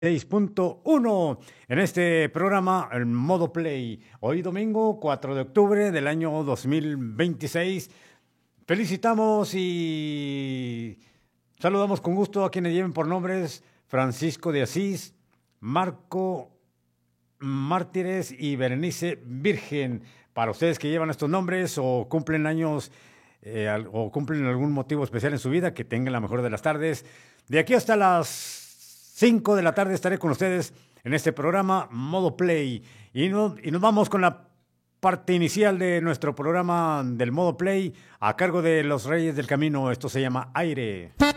6.1 en este programa, el modo play. Hoy domingo 4 de octubre del año 2026. Felicitamos y saludamos con gusto a quienes lleven por nombres Francisco de Asís, Marco Mártires y Berenice Virgen. Para ustedes que llevan estos nombres o cumplen años o cumplen algún motivo especial en su vida, que tengan la mejor de las tardes. De aquí hasta las 5 de la tarde estaré con ustedes en este programa Modo Play. Y nos vamos con la parte inicial de nuestro programa del Modo Play a cargo de los Reyes del Camino. Esto se llama Aire.